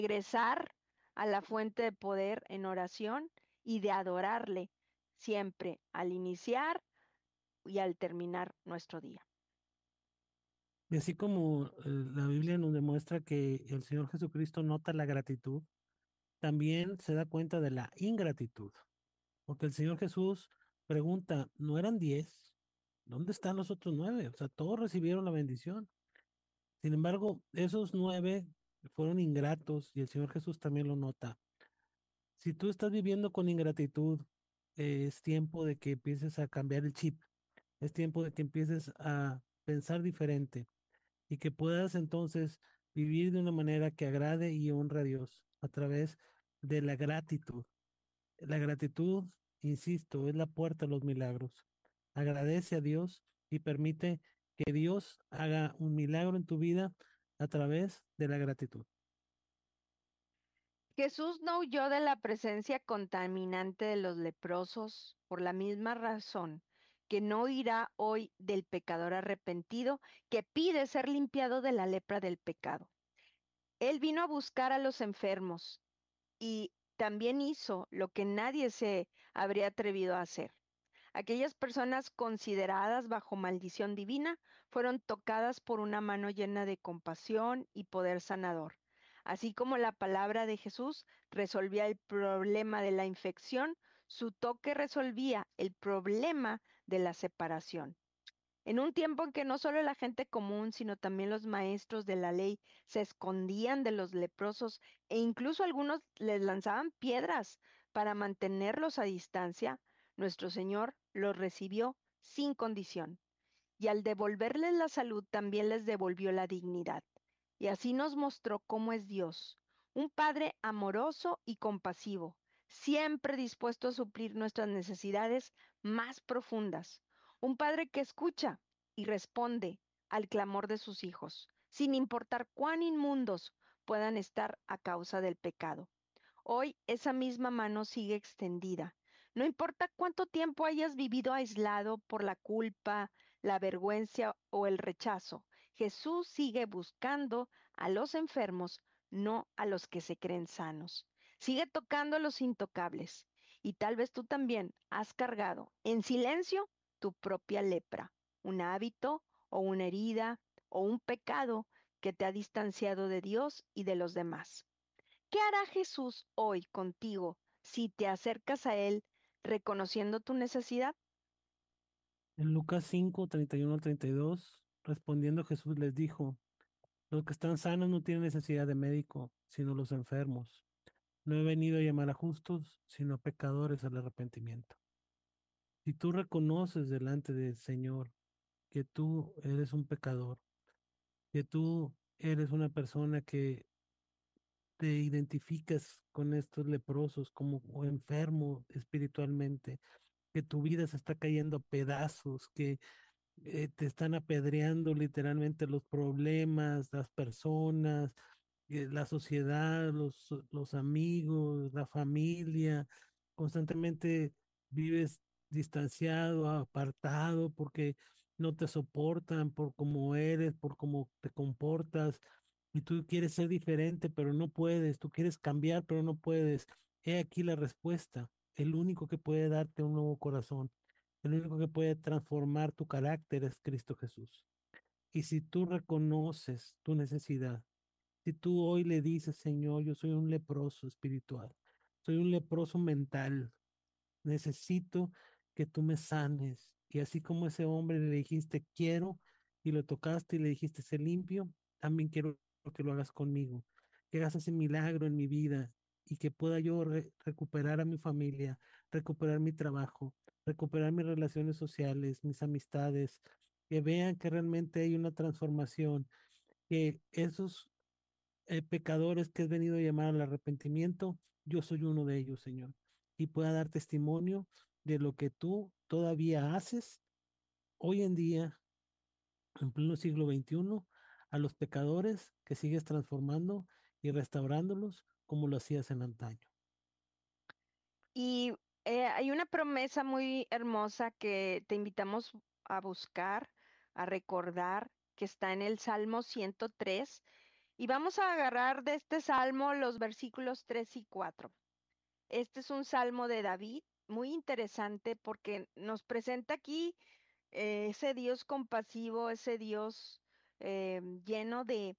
regresar a la fuente de poder en oración y de adorarle siempre al iniciar y al terminar nuestro día. Y así como la Biblia nos demuestra que el Señor Jesucristo nota la gratitud, también se da cuenta de la ingratitud, porque el Señor Jesús pregunta, ¿no eran 10? ¿Dónde están los otros 9? O sea, todos recibieron la bendición. Sin embargo, esos 9 fueron ingratos y el Señor Jesús también lo nota. Si tú estás viviendo con ingratitud, es tiempo de que empieces a cambiar el chip, es tiempo de que empieces a pensar diferente y que puedas entonces vivir de una manera que agrade y honre a Dios a través de la gratitud. La gratitud, insisto, es la puerta a los milagros. Agradece a Dios y permite que Dios haga un milagro en tu vida a través de la gratitud. Jesús no huyó de la presencia contaminante de los leprosos por la misma razón que no huirá hoy del pecador arrepentido que pide ser limpiado de la lepra del pecado. Él vino a buscar a los enfermos y también hizo lo que nadie se habría atrevido a hacer. Aquellas personas consideradas bajo maldición divina fueron tocadas por una mano llena de compasión y poder sanador. Así como la palabra de Jesús resolvía el problema de la infección, su toque resolvía el problema de la separación. En un tiempo en que no solo la gente común, sino también los maestros de la ley se escondían de los leprosos e incluso algunos les lanzaban piedras para mantenerlos a distancia, nuestro Señor los recibió sin condición. Y al devolverles la salud también les devolvió la dignidad. Y así nos mostró cómo es Dios, un Padre amoroso y compasivo, siempre dispuesto a suplir nuestras necesidades más profundas. Un Padre que escucha y responde al clamor de sus hijos, sin importar cuán inmundos puedan estar a causa del pecado. Hoy esa misma mano sigue extendida. No importa cuánto tiempo hayas vivido aislado por la culpa, la vergüenza o el rechazo, Jesús sigue buscando a los enfermos, no a los que se creen sanos. Sigue tocando a los intocables. Y tal vez tú también has cargado en silencio tu propia lepra, un hábito o una herida o un pecado que te ha distanciado de Dios y de los demás. ¿Qué hará Jesús hoy contigo si te acercas a Él reconociendo tu necesidad? En Lucas 5, 31 al 32, respondiendo Jesús les dijo, los que están sanos no tienen necesidad de médico, sino los enfermos. No he venido a llamar a justos, sino a pecadores al arrepentimiento. Si tú reconoces delante del Señor que tú eres un pecador, que tú eres una persona que te identificas con estos leprosos como enfermo espiritualmente, que tu vida se está cayendo a pedazos, que te están apedreando literalmente los problemas, las personas, la sociedad, los amigos, la familia, constantemente vives distanciado, apartado, porque no te soportan por cómo eres, por cómo te comportas, y tú quieres ser diferente, pero no puedes, tú quieres cambiar, pero no puedes. He aquí la respuesta, el único que puede darte un nuevo corazón. El único que puede transformar tu carácter es Cristo Jesús. Y si tú reconoces tu necesidad, si tú hoy le dices, Señor, yo soy un leproso espiritual, soy un leproso mental, necesito que tú me sanes. Y así como ese hombre le dijiste, quiero, y lo tocaste y le dijiste, sé limpio, también quiero que lo hagas conmigo, que hagas ese milagro en mi vida y que pueda yo recuperar a mi familia, recuperar mi trabajo, recuperar mis relaciones sociales, mis amistades, que vean que realmente hay una transformación, que esos pecadores que has venido a llamar al arrepentimiento, yo soy uno de ellos, Señor, y pueda dar testimonio de lo que tú todavía haces hoy en día, en pleno siglo XXI, a los pecadores que sigues transformando y restaurándolos como lo hacías en antaño. Y hay una promesa muy hermosa que te invitamos a buscar, a recordar, que está en el Salmo 103. Y vamos a agarrar de este salmo los versículos 3 y 4. Este es un salmo de David muy interesante porque nos presenta aquí ese Dios compasivo, ese Dios lleno de,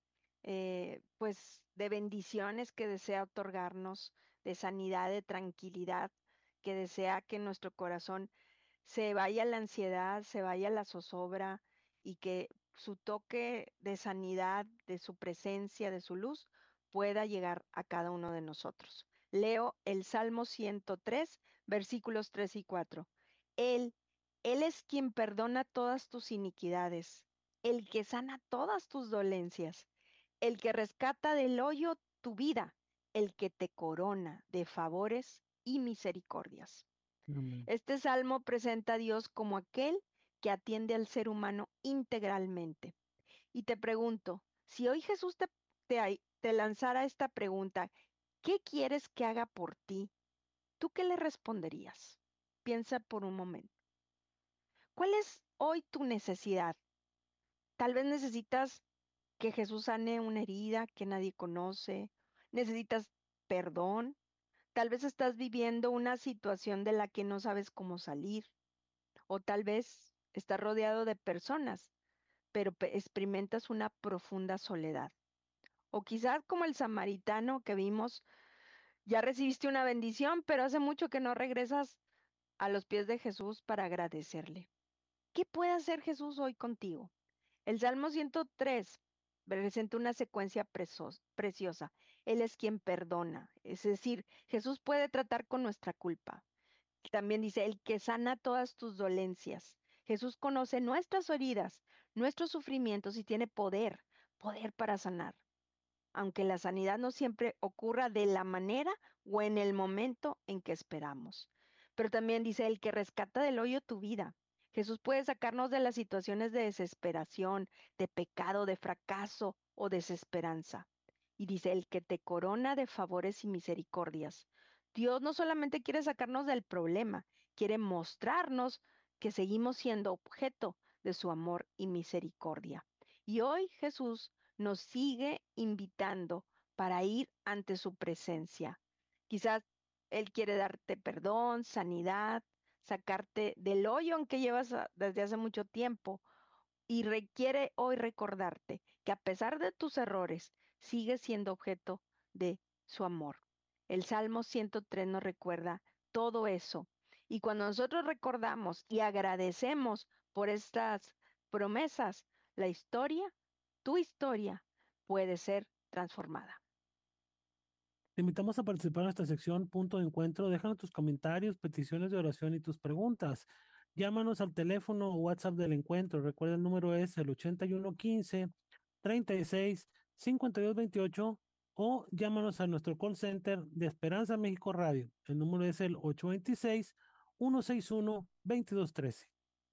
pues, de bendiciones que desea otorgarnos, de sanidad, de tranquilidad, que desea que nuestro corazón se vaya la ansiedad, se vaya la zozobra y que su toque de sanidad, de su presencia, de su luz, pueda llegar a cada uno de nosotros. Leo el Salmo 103, versículos 3 y 4. Él, Él es quien perdona todas tus iniquidades, el que sana todas tus dolencias, el que rescata del hoyo tu vida, el que te corona de favores y misericordias. Amén. Este salmo presenta a Dios como aquel que atiende al ser humano integralmente. Y te pregunto, si hoy Jesús te lanzara esta pregunta, ¿qué quieres que haga por ti? ¿Tú qué le responderías? Piensa por un momento. ¿Cuál es hoy tu necesidad? Tal vez necesitas que Jesús sane una herida que nadie conoce. Necesitas perdón. Tal vez estás viviendo una situación de la que no sabes cómo salir. O tal vez estás rodeado de personas, pero experimentas una profunda soledad. O quizás como el samaritano que vimos, ya recibiste una bendición, pero hace mucho que no regresas a los pies de Jesús para agradecerle. ¿Qué puede hacer Jesús hoy contigo? El Salmo 103 presenta una secuencia preciosa. Él es quien perdona, es decir, Jesús puede tratar con nuestra culpa. También dice, el que sana todas tus dolencias. Jesús conoce nuestras heridas, nuestros sufrimientos y tiene poder para sanar, aunque la sanidad no siempre ocurra de la manera o en el momento en que esperamos. Pero también dice, el que rescata del hoyo tu vida. Jesús puede sacarnos de las situaciones de desesperación, de pecado, de fracaso o desesperanza. Y dice, el que te corona de favores y misericordias. Dios no solamente quiere sacarnos del problema, quiere mostrarnos que seguimos siendo objeto de su amor y misericordia. Y hoy Jesús nos sigue invitando para ir ante su presencia. Quizás Él quiere darte perdón, sanidad, sacarte del hoyo en que llevas desde hace mucho tiempo y requiere hoy recordarte que a pesar de tus errores, sigues siendo objeto de su amor. El Salmo 103 nos recuerda todo eso. Y cuando nosotros recordamos y agradecemos por estas promesas, la historia, tu historia, puede ser transformada. Te invitamos a participar en nuestra sección Punto de Encuentro. Déjanos tus comentarios, peticiones de oración y tus preguntas. Llámanos al teléfono o WhatsApp del encuentro. Recuerda, el número es el 8115 36 52 28 o llámanos a nuestro call center de Esperanza México Radio. El número es el 826 161 2213.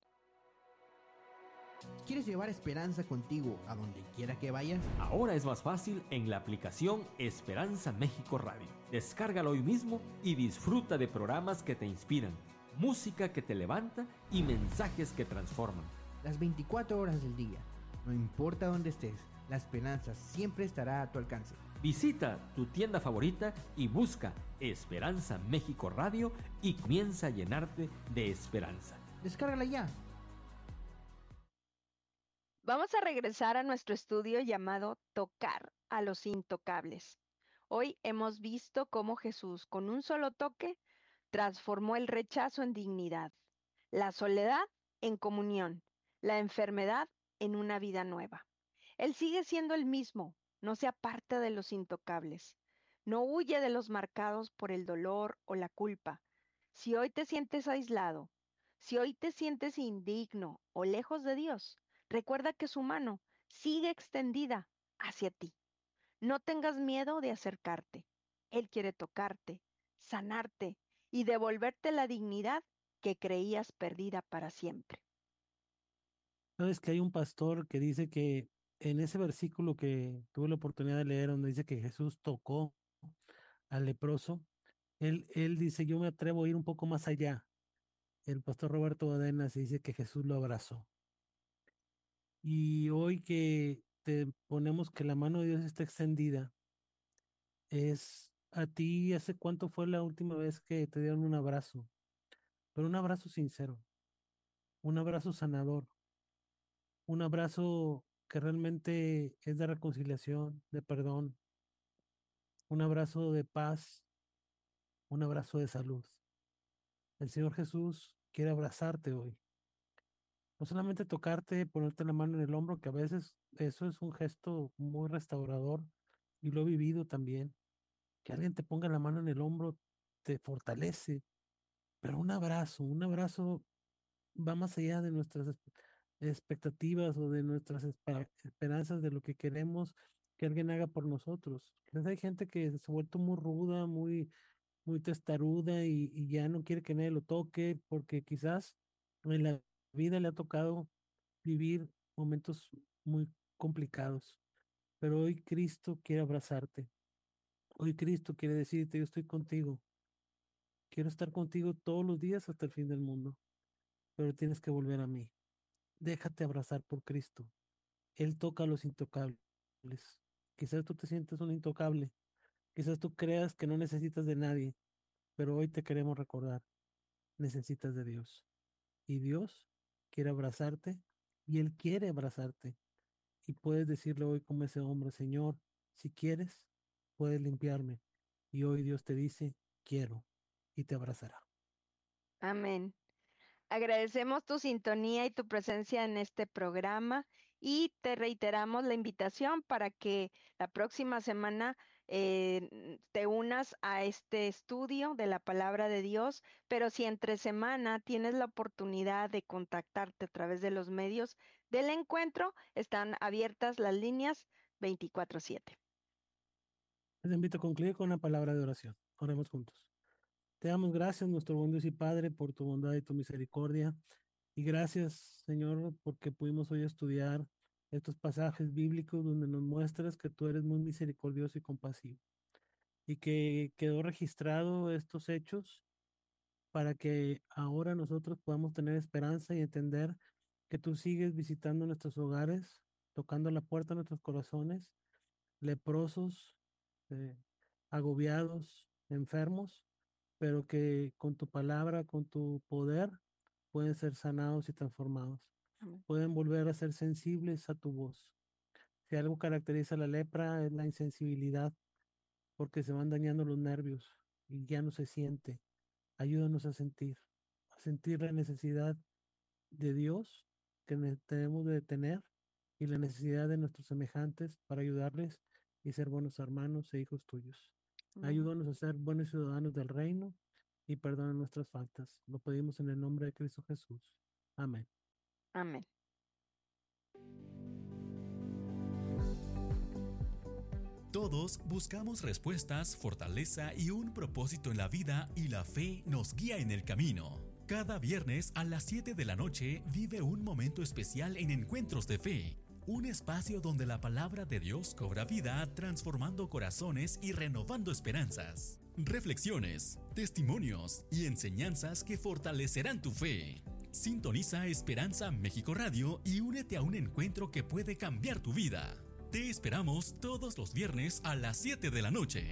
¿Quieres llevar esperanza contigo a donde quiera que vayas? Ahora es más fácil en la aplicación Esperanza México Radio. Descárgala hoy mismo y disfruta de programas que te inspiran, música que te levanta y mensajes que transforman. Las 24 horas del día. No importa dónde estés, la esperanza siempre estará a tu alcance. Visita tu tienda favorita y busca Esperanza México Radio y comienza a llenarte de esperanza. Descárgala ya. Vamos a regresar a nuestro estudio llamado Tocar a los Intocables. Hoy hemos visto cómo Jesús, con un solo toque, transformó el rechazo en dignidad, la soledad en comunión, la enfermedad en una vida nueva. Él sigue siendo el mismo, no se aparta de los intocables, no huye de los marcados por el dolor o la culpa. Si hoy te sientes aislado, si hoy te sientes indigno o lejos de Dios, recuerda que su mano sigue extendida hacia ti. No tengas miedo de acercarte. Él quiere tocarte, sanarte y devolverte la dignidad que creías perdida para siempre. Sabes que hay un pastor que dice que en ese versículo que tuve la oportunidad de leer, donde dice que Jesús tocó al leproso, él dice, yo me atrevo a ir un poco más allá. El pastor Roberto Badenas dice que Jesús lo abrazó. Y hoy que te ponemos que la mano de Dios está extendida. Es a ti, ¿hace cuánto fue la última vez que te dieron un abrazo? Pero un abrazo sincero, un abrazo sanador, un abrazo que realmente es de reconciliación, de perdón, un abrazo de paz, un abrazo de salud. El Señor Jesús quiere abrazarte hoy. No solamente tocarte, ponerte la mano en el hombro, que a veces eso es un gesto muy restaurador y lo he vivido también. Que alguien te ponga la mano en el hombro te fortalece, pero un abrazo va más allá de nuestras expectativas o de nuestras esperanzas de lo que queremos que alguien haga por nosotros. Hay gente que se ha vuelto muy ruda, muy testaruda y ya no quiere que nadie lo toque porque quizás en la vida le ha tocado vivir momentos muy complicados. Pero hoy Cristo quiere abrazarte. Hoy Cristo quiere decirte, yo estoy contigo. Quiero estar contigo todos los días hasta el fin del mundo. Pero tienes que volver a mí. Déjate abrazar por Cristo. Él toca a los intocables. Quizás tú te sientes un intocable. Quizás tú creas que no necesitas de nadie. Pero hoy te queremos recordar. Necesitas de Dios. Y Dios quiere abrazarte y Él quiere abrazarte. Y puedes decirle hoy como ese hombre, Señor, si quieres, puedes limpiarme. Y hoy Dios te dice, quiero, y te abrazará. Amén. Agradecemos tu sintonía y tu presencia en este programa y te reiteramos la invitación para que la próxima semana te unas a este estudio de la palabra de Dios, pero si entre semana tienes la oportunidad de contactarte a través de los medios del encuentro, están abiertas las líneas 24/7. Les invito a concluir con una palabra de oración. Oremos juntos. Te damos gracias, nuestro buen Dios y Padre, por tu bondad y tu misericordia. Y gracias, Señor, porque pudimos hoy estudiar estos pasajes bíblicos donde nos muestras que tú eres muy misericordioso y compasivo. Y que quedó registrado estos hechos para que ahora nosotros podamos tener esperanza y entender que tú sigues visitando nuestros hogares, tocando la puerta de nuestros corazones, leprosos, eh, agobiados, enfermos, pero que con tu palabra, con tu poder, pueden ser sanados y transformados. Amén. Pueden volver a ser sensibles a tu voz. Si algo caracteriza la lepra es la insensibilidad, porque se van dañando los nervios y ya no se siente. Ayúdanos a sentir la necesidad de Dios que tenemos de tener y la necesidad de nuestros semejantes para ayudarles y ser buenos hermanos e hijos tuyos. Amén. Ayúdanos a ser buenos ciudadanos del reino y perdona nuestras faltas. Lo pedimos en el nombre de Cristo Jesús. Amén. Amén. Todos buscamos respuestas, fortaleza y un propósito en la vida, y la fe nos guía en el camino. Cada viernes a las 7 de la noche vive un momento especial en Encuentros de Fe, un espacio donde la palabra de Dios cobra vida, transformando corazones y renovando esperanzas. Reflexiones, testimonios y enseñanzas que fortalecerán tu fe. Sintoniza Esperanza México Radio y únete a un encuentro que puede cambiar tu vida. Te esperamos todos los viernes a las 7 de la noche.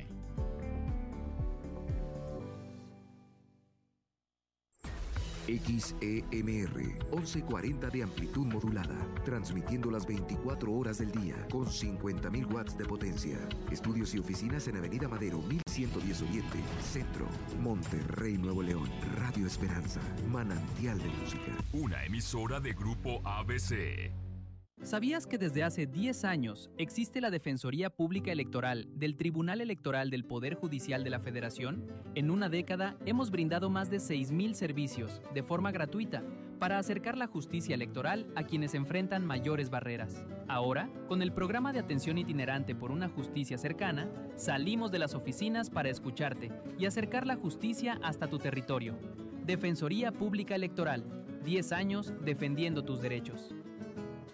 XEMR 1140 de amplitud modulada, transmitiendo las 24 horas del día con 50.000 watts de potencia. Estudios y oficinas en Avenida Madero 1110 Oriente, Centro, Monterrey, Nuevo León. Radio Esperanza, manantial de música. Una emisora de Grupo ABC. ¿Sabías que desde hace 10 años existe la Defensoría Pública Electoral del Tribunal Electoral del Poder Judicial de la Federación? En una década hemos brindado más de 6,000 servicios de forma gratuita para acercar la justicia electoral a quienes enfrentan mayores barreras. Ahora, con el programa de atención itinerante por una justicia cercana, salimos de las oficinas para escucharte y acercar la justicia hasta tu territorio. Defensoría Pública Electoral, 10 años defendiendo tus derechos.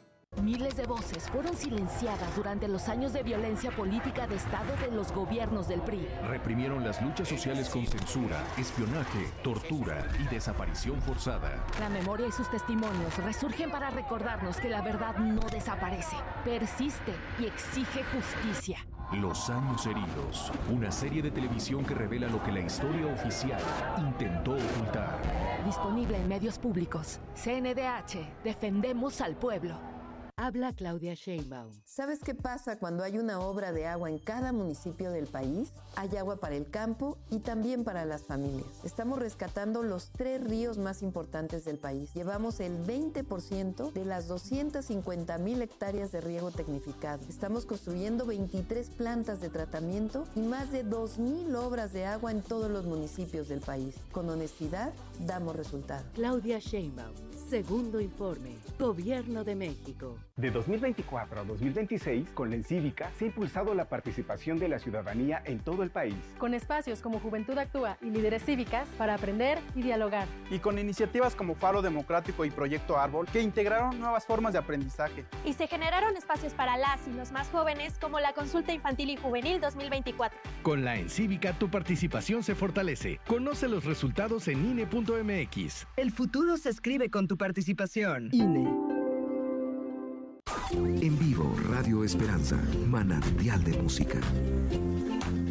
Miles de voces fueron silenciadas durante los años de violencia política de Estado de los gobiernos del PRI. Reprimieron las luchas sociales con censura, espionaje, tortura y desaparición forzada. La memoria y sus testimonios resurgen para recordarnos que la verdad no desaparece, persiste y exige justicia. Los años heridos, una serie de televisión que revela lo que la historia oficial intentó ocultar. Disponible en medios públicos. CNDH, defendemos al pueblo. Habla Claudia Sheinbaum. ¿Sabes qué pasa cuando hay una obra de agua en cada municipio del país? Hay agua para el campo y también para las familias. Estamos rescatando los 3 ríos más importantes del país. Llevamos el 20% de las 250,000 hectáreas de riego tecnificado. Estamos construyendo 23 plantas de tratamiento y más de 2,000 obras de agua en todos los municipios del país. Con honestidad, damos resultados. Claudia Sheinbaum. Segundo informe. Gobierno de México. De 2024 a 2026, con la Encívica, se ha impulsado la participación de la ciudadanía en todo el país. Con espacios como Juventud Actúa y Líderes Cívicas para aprender y dialogar. Y con iniciativas como Faro Democrático y Proyecto Árbol, que integraron nuevas formas de aprendizaje. Y se generaron espacios para las y los más jóvenes, como la Consulta Infantil y Juvenil 2024. Con la Encívica, tu participación se fortalece. Conoce los resultados en INE.mx. El futuro se escribe con tu participación. INE. En vivo, Radio Esperanza, manantial de música.